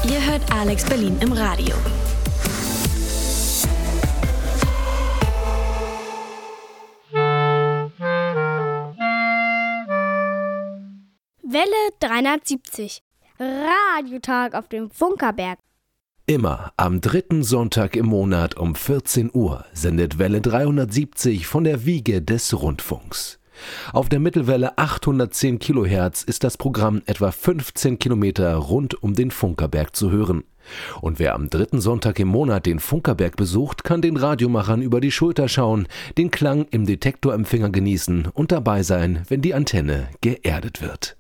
Ihr hört Alex Berlin im Radio. Welle 370. Radiotag auf dem Funkerberg. Immer am 3. Sonntag im Monat um 14 Uhr sendet Welle 370 von der Wiege des Rundfunks. Auf der Mittelwelle 810 kHz ist das Programm etwa 15 Kilometer rund um den Funkerberg zu hören. Und wer am 3. Sonntag im Monat den Funkerberg besucht, kann den Radiomachern über die Schulter schauen, den Klang im Detektorempfänger genießen und dabei sein, wenn die Antenne geerdet wird.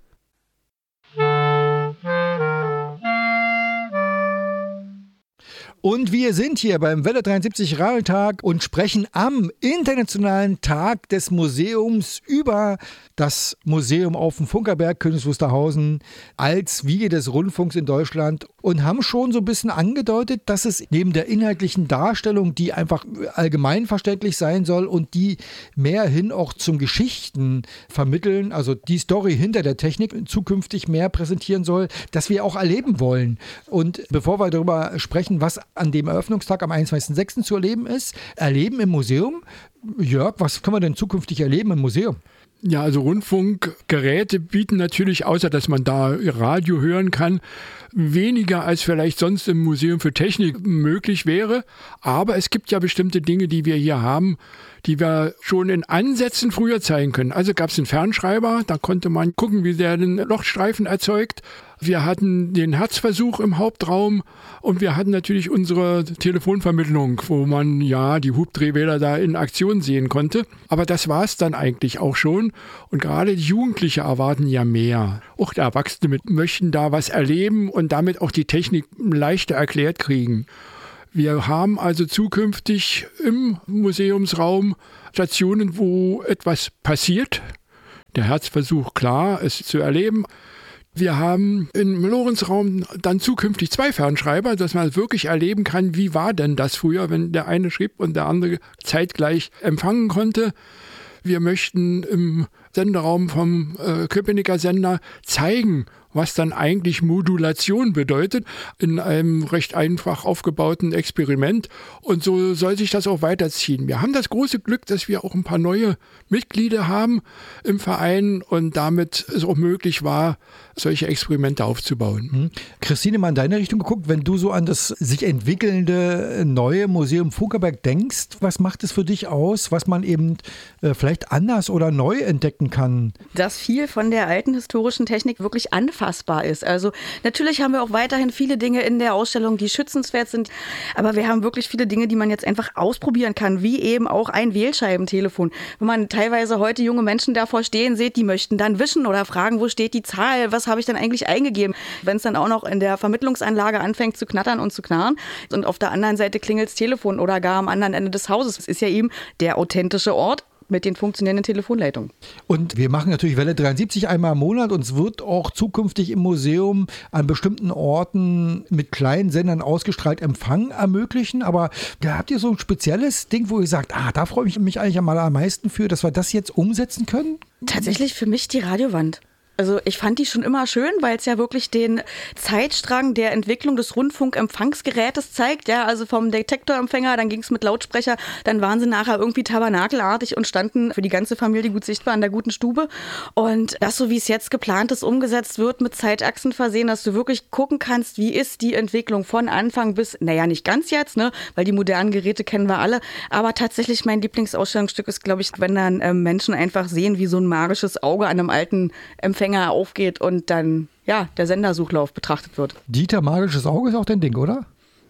Und wir sind hier beim Welle 73 Radiotag und sprechen am Internationalen Tag des Museums über das Museum auf dem Funkerberg Königs Wusterhausen als Wiege des Rundfunks in Deutschland und haben schon so ein bisschen angedeutet, dass es neben der inhaltlichen Darstellung, die einfach allgemeinverständlich sein soll und die mehr hin auch zum Geschichten vermitteln, also die Story hinter der Technik zukünftig mehr präsentieren soll, dass wir auch erleben wollen. Und bevor wir darüber sprechen, was an dem Eröffnungstag am 21.06. zu erleben ist, erleben im Museum. Jörg, was können wir denn zukünftig erleben im Museum? Ja, also Rundfunkgeräte bieten natürlich, außer dass man da Radio hören kann, weniger als vielleicht sonst im Museum für Technik möglich wäre. Aber es gibt ja bestimmte Dinge, die wir hier haben, die wir schon in Ansätzen früher zeigen können. Also gab es einen Fernschreiber, da konnte man gucken, wie der den Lochstreifen erzeugt. Wir hatten den Herzversuch im Hauptraum und wir hatten natürlich unsere Telefonvermittlung, wo man ja die Hubdrehwähler da in Aktion sehen konnte. Aber das war es dann eigentlich auch schon. Und gerade die Jugendlichen erwarten ja mehr. Auch die Erwachsene möchten da was erleben und damit auch die Technik leichter erklärt kriegen. Wir haben also zukünftig im Museumsraum Stationen, wo etwas passiert. Der Herzversuch, klar, ist zu erleben. Wir haben im Lorenzraum dann zukünftig 2 Fernschreiber, dass man wirklich erleben kann, wie war denn das früher, wenn der eine schrieb und der andere zeitgleich empfangen konnte. Wir möchten im Senderaum vom Köpenicker Sender zeigen, was dann eigentlich Modulation bedeutet, in einem recht einfach aufgebauten Experiment. Und so soll sich das auch weiterziehen. Wir haben das große Glück, dass wir auch ein paar neue Mitglieder haben im Verein und damit es auch möglich war, solche Experimente aufzubauen. Christine, mal in deine Richtung geguckt, wenn du so an das sich entwickelnde neue Museum Funkerberg denkst, was macht es für dich aus, was man eben vielleicht anders oder neu entdecken kann? Dass viel von der alten historischen Technik wirklich anfassbar ist. Also natürlich haben wir auch weiterhin viele Dinge in der Ausstellung, die schützenswert sind, aber wir haben wirklich viele Dinge, die man jetzt einfach ausprobieren kann, wie eben auch ein Wählscheibentelefon. Wenn man teilweise heute junge Menschen davor stehen sieht, die möchten dann wischen oder fragen, wo steht die Zahl, was habe ich denn eigentlich eingegeben? Wenn es dann auch noch in der Vermittlungsanlage anfängt zu knattern und zu knarren und auf der anderen Seite klingelt das Telefon oder gar am anderen Ende des Hauses. Es ist ja eben der authentische Ort mit den funktionierenden Telefonleitungen. Und wir machen natürlich Welle 73 einmal im Monat und es wird auch zukünftig im Museum an bestimmten Orten mit kleinen Sendern ausgestrahlt Empfang ermöglichen. Aber da habt ihr so ein spezielles Ding, wo ihr sagt, da freue ich mich eigentlich am allermeisten für, dass wir das jetzt umsetzen können? Tatsächlich für mich die Radiowand. Also ich fand die schon immer schön, weil es ja wirklich den Zeitstrang der Entwicklung des Rundfunkempfangsgerätes zeigt. Ja, also vom Detektorempfänger, dann ging es mit Lautsprecher, dann waren sie nachher irgendwie tabernakelartig und standen für die ganze Familie gut sichtbar in der guten Stube. Und das, so wie es jetzt geplant ist, umgesetzt wird, mit Zeitachsen versehen, dass du wirklich gucken kannst, wie ist die Entwicklung von Anfang bis, naja, nicht ganz jetzt, ne, weil die modernen Geräte kennen wir alle, aber tatsächlich mein Lieblingsausstellungsstück ist, glaube ich, wenn dann Menschen einfach sehen, wie so ein magisches Auge an einem alten Empfänger aufgeht und dann der Sendersuchlauf betrachtet wird. Dieter, magisches Auge ist auch dein Ding, oder?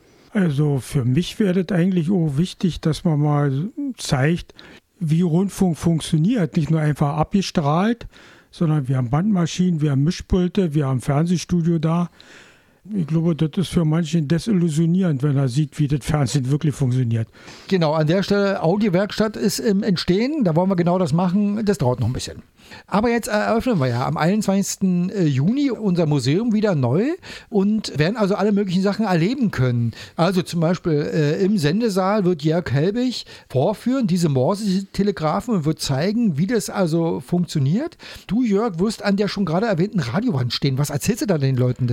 Also für mich wäre das eigentlich auch wichtig, dass man mal zeigt, wie Rundfunk funktioniert. Nicht nur einfach abgestrahlt, sondern wir haben Bandmaschinen, wir haben Mischpulte, wir haben Fernsehstudio da. Ich glaube, das ist für manchen desillusionierend, wenn er sieht, wie das Fernsehen wirklich funktioniert. Genau, an der Stelle, Audiowerkstatt ist im Entstehen. Da wollen wir genau das machen. Das dauert noch ein bisschen. Aber jetzt eröffnen wir ja am 21. Juni unser Museum wieder neu und werden also alle möglichen Sachen erleben können. Also zum Beispiel im Sendesaal wird Jörg Helbig vorführen, diese Morse-Telegraphen, und wird zeigen, wie das also funktioniert. Du, Jörg, wirst an der schon gerade erwähnten Radiowand stehen. Was erzählst du da den Leuten denn?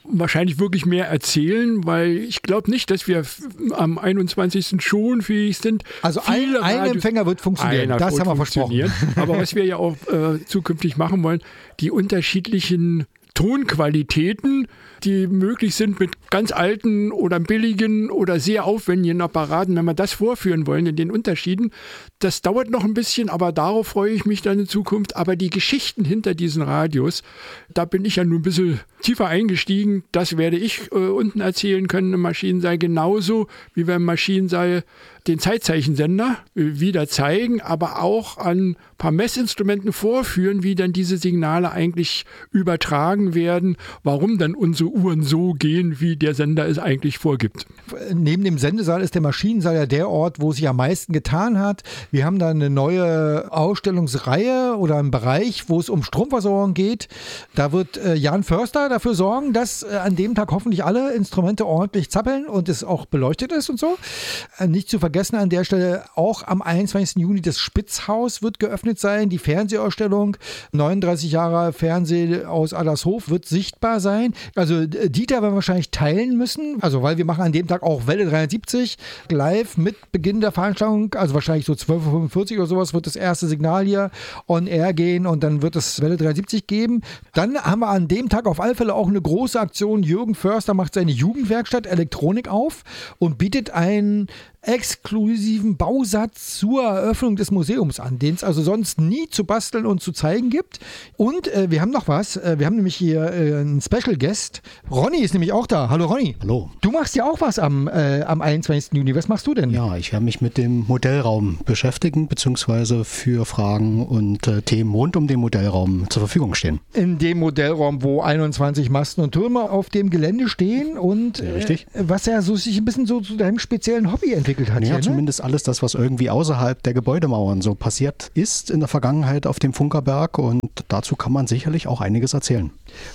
wahrscheinlich wirklich mehr erzählen, weil ich glaube nicht, dass wir am 21. schon fähig sind. Also ein Empfänger wird funktionieren, das haben wir versprochen. Aber was wir ja auch zukünftig machen wollen, die unterschiedlichen Tonqualitäten, die möglich sind mit ganz alten oder billigen oder sehr aufwendigen Apparaten, wenn wir das vorführen wollen in den Unterschieden, das dauert noch ein bisschen, aber darauf freue ich mich dann in Zukunft. Aber die Geschichten hinter diesen Radios, da bin ich ja nur ein bisschen tiefer eingestiegen, das werde ich unten erzählen können im Maschinensaal, genauso wie wir im Maschinensaal den Zeitzeichensender wieder zeigen, aber auch an ein paar Messinstrumenten vorführen, wie dann diese Signale eigentlich übertragen werden, warum dann unsere Uhren so gehen, wie der Sender es eigentlich vorgibt. Neben dem Sendesaal ist der Maschinensaal ja der Ort, wo sich am meisten getan hat. Wir haben da eine neue Ausstellungsreihe oder einen Bereich, wo es um Stromversorgung geht. Da wird Jan Förster dafür sorgen, dass an dem Tag hoffentlich alle Instrumente ordentlich zappeln und es auch beleuchtet ist und so. Nicht zu vergessen an der Stelle, auch am 21. Juni das Spitzhaus wird geöffnet sein. Die Fernsehausstellung, 39 Jahre Fernseh aus Adlershof, wird sichtbar sein. Also Dieter werden wir wahrscheinlich teilen müssen, also weil wir machen an dem Tag auch Welle 370 live mit Beginn der Veranstaltung, also wahrscheinlich so 12.45 Uhr oder sowas wird das erste Signal hier on air gehen und dann wird es Welle 370 geben. Dann haben wir an dem Tag auf alle Fälle auch eine große Aktion. Jürgen Förster macht seine Jugendwerkstatt Elektronik auf und bietet einen exklusiven Bausatz zur Eröffnung des Museums an, den es also sonst nie zu basteln und zu zeigen gibt. Und wir haben noch was. Wir haben nämlich hier einen Special Guest. Ronny ist nämlich auch da. Hallo Ronny. Hallo. Du machst ja auch was am 21. Juni. Was machst du denn? Ja, ich werde mich mit dem Modellraum beschäftigen, beziehungsweise für Fragen und Themen rund um den Modellraum zur Verfügung stehen. In dem Modellraum, wo 21 Masten und Türme auf dem Gelände stehen und richtig. Was ja so sich ein bisschen so zu deinem speziellen Hobby entwickelt hat. Ja, hier, ne? Zumindest alles das, was irgendwie außerhalb der Gebäudemauern so passiert ist in der Vergangenheit auf dem Funkerberg, und dazu kann man sicherlich auch einiges erzählen.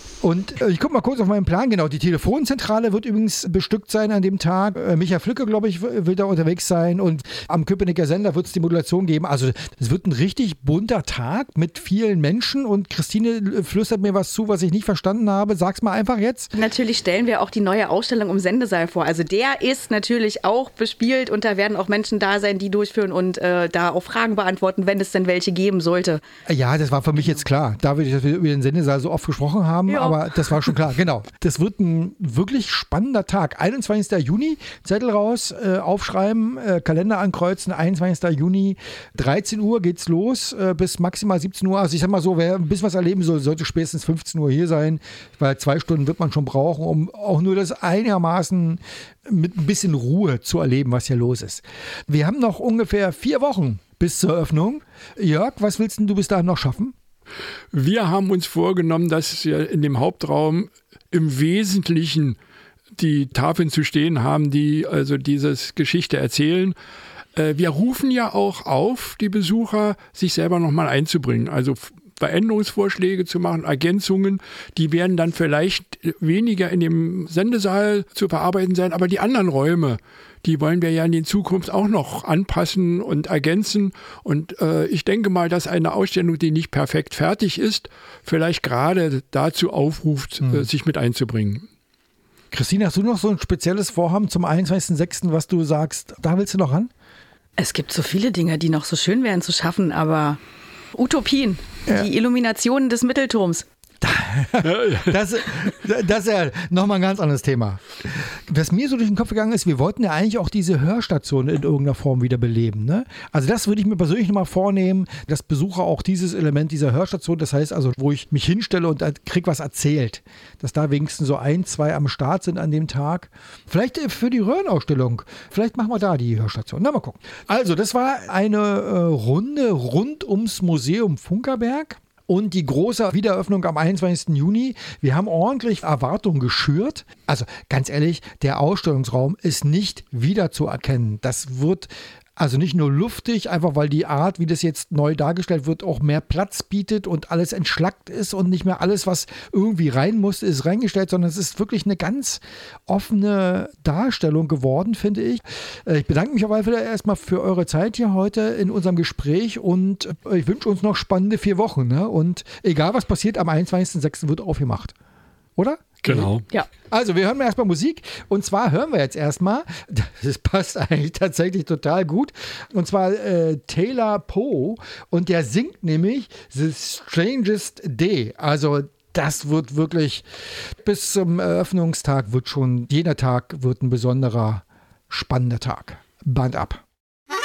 Und ich gucke mal kurz auf meinen Plan. Genau, die Telefonzentrale wird übrigens bestückt sein an dem Tag. Michael Flücke, glaube ich, wird da unterwegs sein. Und am Köpenicker Sender wird es die Modulation geben. Also es wird ein richtig bunter Tag mit vielen Menschen. Und Christine flüstert mir was zu, was ich nicht verstanden habe. Sag's mal einfach jetzt. Natürlich stellen wir auch die neue Ausstellung im Sendesaal vor. Also der ist natürlich auch bespielt und da werden auch Menschen da sein, die durchführen und da auch Fragen beantworten, wenn es denn welche geben sollte. Ja, das war für mich jetzt klar. Da wir über den Sendesaal so oft gesprochen haben, ja. Aber das war schon klar, genau. Das wird ein wirklich spannender Tag. 21. Juni, Zettel raus, aufschreiben, Kalender ankreuzen, 21. Juni, 13 Uhr geht's los, bis maximal 17 Uhr. Also ich sag mal so, wer ein bisschen was erleben soll, sollte spätestens 15 Uhr hier sein, weil 2 Stunden wird man schon brauchen, um auch nur das einigermaßen mit ein bisschen Ruhe zu erleben, was hier los ist. Wir haben noch ungefähr 4 Wochen bis zur Eröffnung. Jörg, was willst denn du bis dahin noch schaffen? Wir haben uns vorgenommen, dass wir in dem Hauptraum im Wesentlichen die Tafeln zu stehen haben, die also dieses Geschichte erzählen. Wir rufen ja auch auf, die Besucher, sich selber nochmal einzubringen. Also Veränderungsvorschläge zu machen, Ergänzungen, die werden dann vielleicht weniger in dem Sendesaal zu verarbeiten sein, aber die anderen Räume, die wollen wir ja in der Zukunft auch noch anpassen und ergänzen. Und ich denke mal, dass eine Ausstellung, die nicht perfekt fertig ist, vielleicht gerade dazu aufruft, sich mit einzubringen. Christine, hast du noch so ein spezielles Vorhaben zum 21.06., was du sagst, da willst du noch ran? Es gibt so viele Dinge, die noch so schön wären zu schaffen, aber Utopien, ja. Die Illuminationen des Mittelturms. Das ist ja nochmal ein ganz anderes Thema. Was mir so durch den Kopf gegangen ist, wir wollten ja eigentlich auch diese Hörstation in irgendeiner Form wieder beleben. Ne? Also das würde ich mir persönlich nochmal vornehmen, dass Besucher auch dieses Element dieser Hörstation, das heißt also, wo ich mich hinstelle und krieg was erzählt, dass da wenigstens so 1, 2 am Start sind an dem Tag. Vielleicht für die Röhrenausstellung, vielleicht machen wir da die Hörstation. Na, mal gucken. Also das war eine Runde rund ums Museum Funkerberg. Und die große Wiedereröffnung am 21. Juni. Wir haben ordentlich Erwartungen geschürt. Also ganz ehrlich, der Ausstellungsraum ist nicht wiederzuerkennen. Das wird also nicht nur luftig, einfach weil die Art, wie das jetzt neu dargestellt wird, auch mehr Platz bietet und alles entschlackt ist und nicht mehr alles, was irgendwie rein muss, ist reingestellt, sondern es ist wirklich eine ganz offene Darstellung geworden, finde ich. Ich bedanke mich auf alle Fälle erstmal für eure Zeit hier heute in unserem Gespräch und ich wünsche uns noch spannende 4 Wochen. Ne? Und egal was passiert, am 21.06. wird aufgemacht. Oder? Genau. Ja. Also, wir hören mal erstmal Musik. Und zwar hören wir jetzt erstmal, das passt eigentlich tatsächlich total gut, und zwar Taylor Poe. Und der singt nämlich The Strangest Day. Also, das wird wirklich, bis zum Eröffnungstag jeder Tag wird ein besonderer, spannender Tag. Band ab.